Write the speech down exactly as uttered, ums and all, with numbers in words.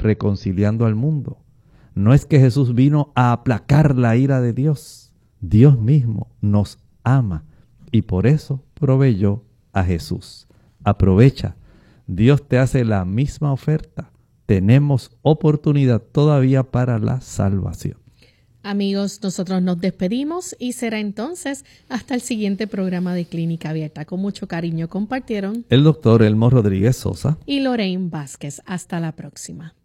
reconciliando al mundo. No es que Jesús vino a aplacar la ira de Dios. Dios mismo nos ama y por eso proveyó a Jesús. Aprovecha. Dios te hace la misma oferta. Tenemos oportunidad todavía para la salvación. Amigos, nosotros nos despedimos y será entonces hasta el siguiente programa de Clínica Abierta. Con mucho cariño compartieron el doctor Elmo Rodríguez Sosa y Lorraine Vázquez. Hasta la próxima.